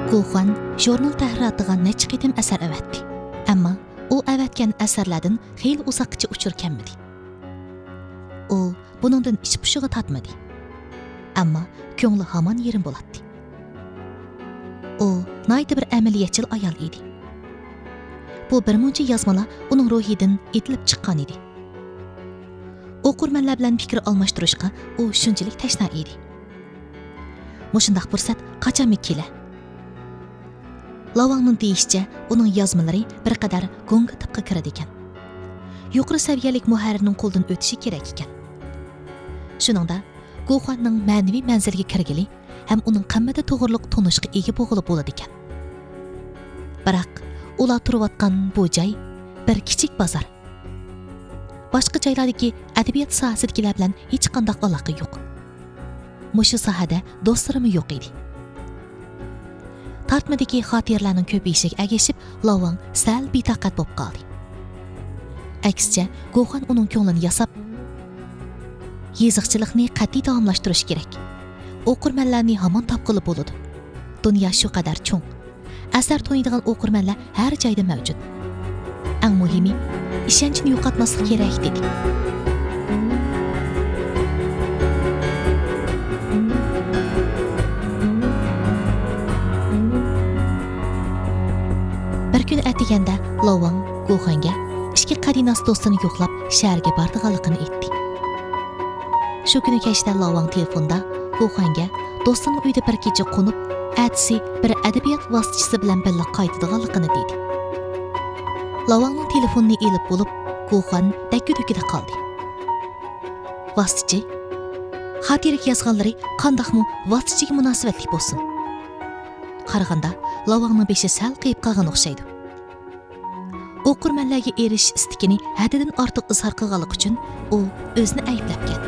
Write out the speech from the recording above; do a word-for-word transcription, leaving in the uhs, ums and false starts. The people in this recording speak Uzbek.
Guxuan jurnal tahriratiga necha qitim asar avatdi. Ammo u avatgan asarlardan xeyli uzoqcha uchurkanmidi. U buningdan ich pushig'i tatmadi. Ammo ko'ngli hamon yerim bo'ladi. U nayda bir amaliyatchil ayol edi. Bu bir muncha yozmalar uning ruhidan etilib chiqqan edi. O'qirmanlar bilan fikr almashtirishga u shunchalik tashna edi. Mushundaq fursat qachonmi kela? Lavangning deyishicha, uning yozmalari bir qadar go'ngga tipqa kiradi ekan. Yuqori saviyalik muharrirning qo'ldan o'tishi kerak ekan. Shuningda, Guxuanning ma'naviy manzilga kirgili ham uning qammada to'g'riliq tonishga ega bo'g'ilib bo'ladi ekan. Biroq ular turayotgan bu joy bir kichik bozor. Boshqa joylardagi adabiyot sohasidagilar bilan hech qanday aloqa yo'q. Mushu sohada do'stlarim yo'q edi. Tartmadagi xotirlarning ko'payishiga agashib, Lavang sal betaqat bo'lib qoldi. Aksicha, Guxuan uning ko'nglini yasab, yeziqchilikni qat'iy davomlashtirish kerak. O'qirmanlarni hamon topqili bo'ladi. Dunyo shu qadar cho'ng. Asar to'ydigan o'qirmanlar har joyda mavjud. Eng muhimi, ishonchni yo'qotmaslik kerak dedi. Bir kun atiganda Lavang Guxuanga ikki qarinas do'stini yo'qlab shaharga bordiganligini aytdi. Shu kuni kechda Lavang telefonda Guxuanga do'stining uyida bir kecha qo'nib, atsi bir adabiyot vositachisi bilan birga qaytadiganligini dedi. Lavangning telefonini elib bo'lib, Guxuan dakki-dukkida qoldi. Vositachi xotira yozganlari qandaqmi vositachiga munosabatli bo'lsin. Qaraganda Lavangning beshi sal qiyib qolgan o'xshaydi. O'qirmanlarga erishish istikini haddidan ortiq izhor qilganlik uchun u o'zini ayblab ketdi.